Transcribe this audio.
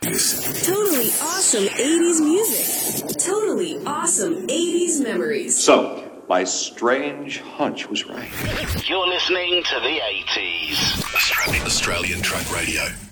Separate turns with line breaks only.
Yes.
Totally awesome 80s music. Totally awesome 80s memories.
So, my strange hunch was right.
You're listening to the 80s.
Australian Track Radio.